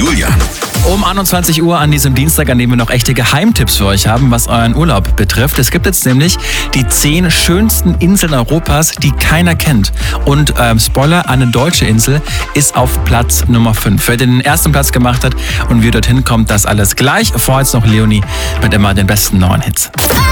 Julian. Um 21 Uhr an diesem Dienstag, an dem wir noch echte Geheimtipps für euch haben, was euren Urlaub betrifft. Es gibt jetzt nämlich die 10 schönsten Inseln Europas, die keiner kennt. Und Spoiler, eine deutsche Insel ist auf Platz Nummer 5. Wer den ersten Platz gemacht hat und wie ihr dorthin kommt, das alles gleich. Vorher jetzt noch Leonie mit immer den besten neuen Hits.